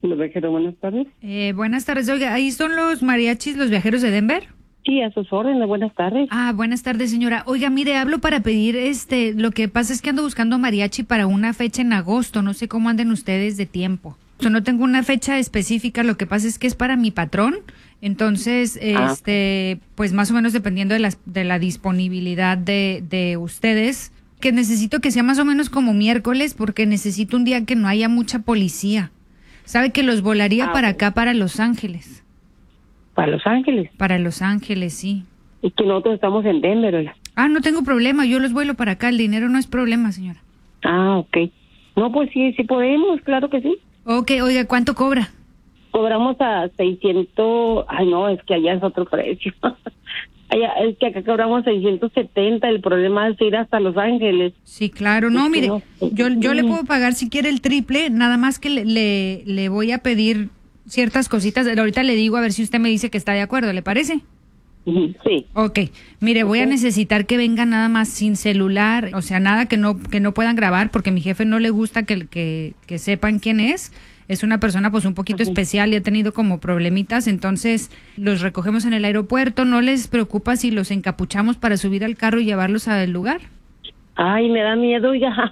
Los Viajeros, buenas tardes. Buenas tardes, oiga, ¿ahí son los mariachis, los Viajeros de Denver? Sí, a sus órdenes, buenas tardes. Buenas tardes, señora. Oiga, mire, hablo para pedir, lo que pasa es que ando buscando mariachi para una fecha en agosto, no sé cómo anden ustedes de tiempo. No tengo una fecha específica, lo que pasa es que es para mi patrón, entonces, pues más o menos dependiendo de la disponibilidad de ustedes, que necesito que sea más o menos como miércoles, porque necesito un día que no haya mucha policía. ¿Sabe que los volaría para acá, para Los Ángeles? ¿Para Los Ángeles? Para Los Ángeles, sí. Y que nosotros estamos en Denver, oiga. No tengo problema, yo los vuelo para acá, el dinero no es problema, señora. Ok. No, pues sí podemos, claro que sí. Ok, oiga, ¿cuánto cobra? Cobramos a 600, no, es que allá es otro precio. Allá, es que acá cobramos 670, el problema es ir hasta Los Ángeles. Sí, claro, no, mire, yo le puedo pagar si quiere el triple, nada más que le voy a pedir ciertas cositas, ahorita le digo a ver si usted me dice que está de acuerdo, ¿le parece? Sí. Ok, mire, voy a necesitar que venga nada más sin celular, o sea, nada que no puedan grabar, porque a mi jefe no le gusta que sepan quién es una persona pues un poquito especial y ha tenido como problemitas, entonces los recogemos en el aeropuerto, ¿no les preocupa si los encapuchamos para subir al carro y llevarlos al lugar? Ay, me da miedo, ya.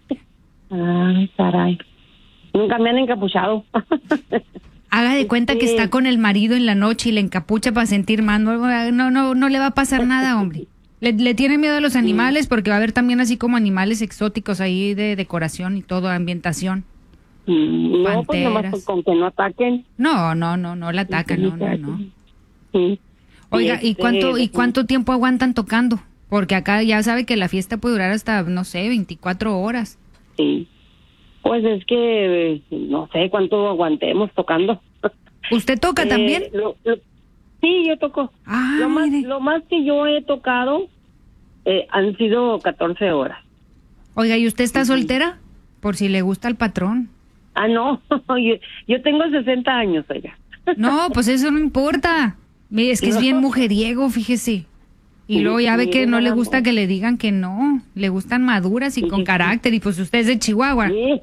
Ay, caray. Nunca me han encapuchado. Haga de cuenta que está con el marido en la noche y le encapucha para sentir más. No le va a pasar nada, hombre. Le tiene miedo a los animales porque va a haber también así como animales exóticos ahí de decoración y todo, ambientación. No, pues nomás con que no ataquen. No la atacan, no. Sí. Oiga, ¿y cuánto tiempo aguantan tocando? Porque acá ya sabe que la fiesta puede durar hasta, no sé, 24 horas. Sí. Pues es que no sé cuánto aguantemos tocando. ¿Usted toca también? Sí, yo toco. Lo más que yo he tocado han sido 14 horas. Oiga, ¿y usted está soltera? Por si le gusta el patrón. No, yo tengo 60 años, oiga. No, pues eso no importa. Es que es bien mujeriego, fíjese. Y luego ya ve que no le gusta que le digan que no. Le gustan maduras y con carácter. Y pues usted es de Chihuahua. Sí.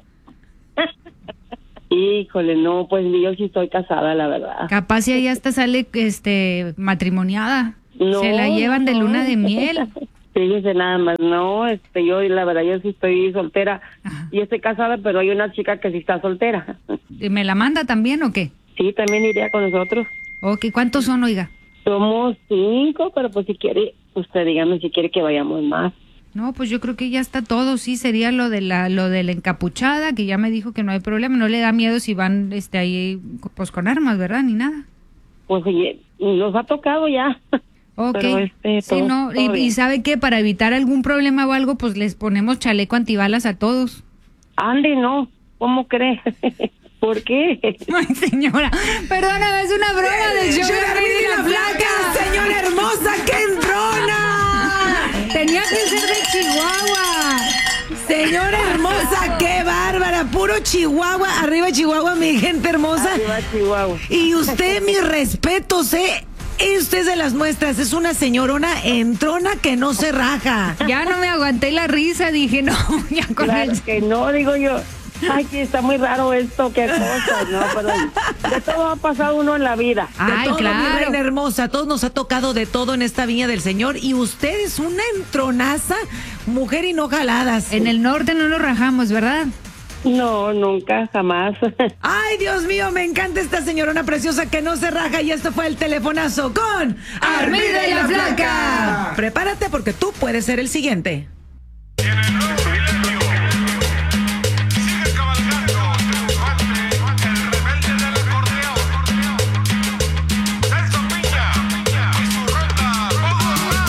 Híjole, no, pues yo sí estoy casada, la verdad. Capaz si ella hasta sale matrimoniada. No, se la llevan de luna de miel. Fíjese nada más, no, yo la verdad yo sí estoy soltera. Ajá. Yo estoy casada, pero hay una chica que sí está soltera. ¿Me la manda también o qué? Sí, también iría con nosotros. Ok, ¿cuántos son, oiga? Somos 5, pero pues si quiere, usted dígame si quiere que vayamos más. No, pues yo creo que ya está todo, sí, sería lo de la encapuchada, que ya me dijo que no hay problema, no le da miedo si van ahí pues con armas, ¿verdad? Ni nada. Pues oye, nos ha tocado ya. Ok, pero sí, no, y ¿sabe qué? Para evitar algún problema o algo, pues les ponemos chaleco antibalas a todos. Ande, no, ¿cómo cree? ¿Por qué? Ay, señora, perdóname, es una broma del show de Rey y la Flaca. Señora hermosa, ¡qué entrona! Tenía que ser de Chihuahua. Señora hermosa, qué bárbara, puro Chihuahua, arriba Chihuahua, mi gente hermosa. Arriba Chihuahua. Y usted, mis respetos, usted es de las muestras, es una señorona entrona que no se raja. Ya no me aguanté la risa, dije, no, ya con claro que no, digo yo. Ay, que está muy raro esto, qué cosas, ¿no? Pero de todo ha pasado uno en la vida. Ay, todo, claro. Mi reina hermosa, a todos nos ha tocado de todo en esta viña del Señor. Y usted es una entronaza, mujer y no jaladas. En el norte no nos rajamos, ¿verdad? No, nunca, jamás. Ay, Dios mío, me encanta esta señorona preciosa que no se raja. Y esto fue el telefonazo con Armida y la Flaca. Prepárate porque tú puedes ser el siguiente.